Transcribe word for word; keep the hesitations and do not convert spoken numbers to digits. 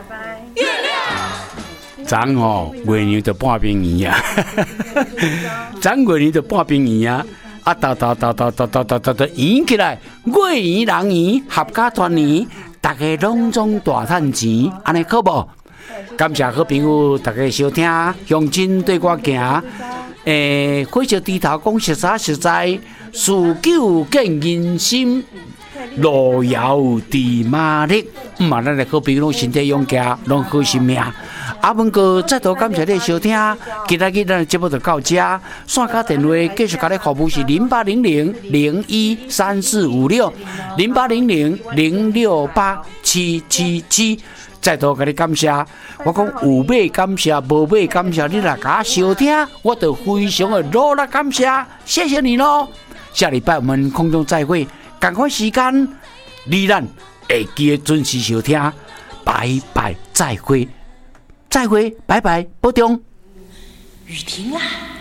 拜。 昨吼月娘就半边圆啊，昨月娘就半边圆啊，啊倒倒倒倒倒倒倒倒倒圆起来，月圆人圆，合家团圆，大家拢总大赚钱，安尼好无？感谢好朋友，大家收听，向前对我行。诶，火烧低头讲实在实在，事久见人心。路遥知马力，唔啊，咱的好朋友拢身体勇健，拢好心命。阿文哥再度感谢你收听，今仔日咱的节目就到这。线卡电话继续甲你服务是零八零零零一三四五六零八零零零六八七七七。再度甲你感谢，我讲有买感谢，无买感谢，你来甲我收听，我就非常的努力感谢，谢谢你咯。下礼拜我们空中再会。赶快时间，你咱会记得准时收听，拜拜，再会，再会，拜拜，保重。 雨停啦。